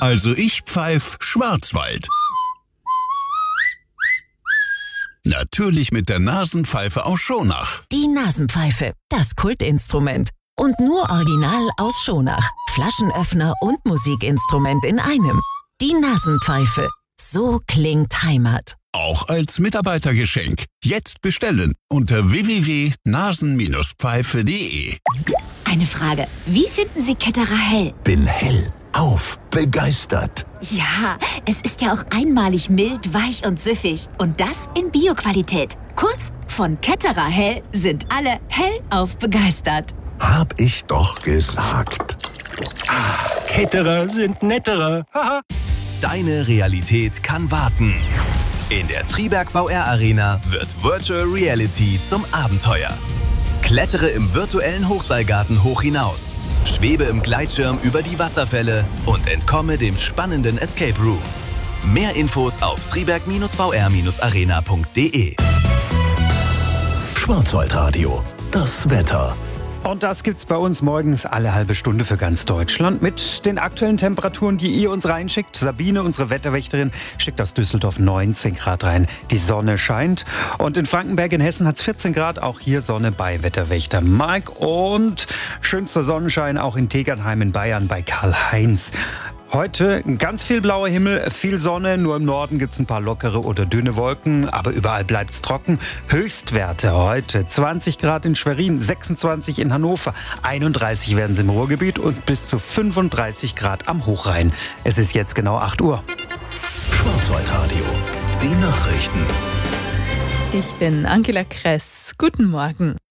Also ich pfeif Schwarzwald. Natürlich mit der Nasenpfeife aus Schonach. Die Nasenpfeife, das Kultinstrument. Und nur original aus Schonach. Flaschenöffner und Musikinstrument in einem. Die Nasenpfeife. So klingt Heimat. Auch als Mitarbeitergeschenk. Jetzt bestellen unter www.nasen-pfeife.de. Eine Frage. Wie finden Sie Ketterer hell? Bin hellauf begeistert. Ja, es ist ja auch einmalig mild, weich und süffig. Und das in Bio-Qualität. Kurz, von Ketterer hell sind alle hellauf begeistert. Hab ich doch gesagt. Ketterer sind netterer. Deine Realität kann warten. In der Triberg VR Arena wird Virtual Reality zum Abenteuer. Klettere im virtuellen Hochseilgarten hoch hinaus. Schwebe im Gleitschirm über die Wasserfälle und entkomme dem spannenden Escape Room. Mehr Infos auf triberg-vr-arena.de. Schwarzwaldradio. Das Wetter. Und das gibt's bei uns morgens alle halbe Stunde für ganz Deutschland mit den aktuellen Temperaturen, die ihr uns reinschickt. Sabine, unsere Wetterwächterin, schickt aus Düsseldorf 19 Grad rein. Die Sonne scheint. Und in Frankenberg in Hessen hat's 14 Grad. Auch hier Sonne bei Wetterwächter Mike. Und schönster Sonnenschein auch in Tegernheim in Bayern bei Karl-Heinz. Heute ganz viel blauer Himmel, viel Sonne, nur im Norden gibt's ein paar lockere oder dünne Wolken, aber überall bleibt's trocken. Höchstwerte heute 20 Grad in Schwerin, 26 in Hannover, 31 werden es im Ruhrgebiet und bis zu 35 Grad am Hochrhein. Es ist jetzt genau 8 Uhr. Schwarzwaldradio. Die Nachrichten. Ich bin Angela Kress. Guten Morgen.